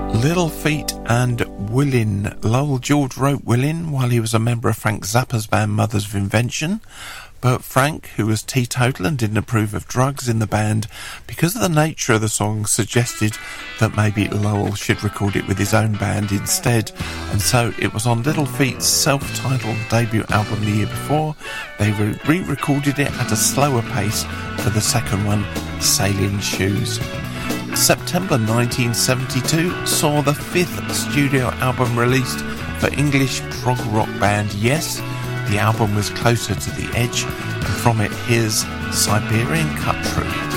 Little Feat and Willin'. Lowell George wrote Willin' while he was a member of Frank Zappa's band Mothers of Invention, but Frank, who was teetotal and didn't approve of drugs in the band, because of the nature of the song, suggested that maybe Lowell should record it with his own band instead, and so it was on Little Feat's self-titled debut album the year before. They re-recorded it at a slower pace for the second one, Sailing Shoes. September 1972 saw the fifth studio album released for English prog rock band Yes. The album was Closer to the Edge, and from it, here's Siberian Cut Through.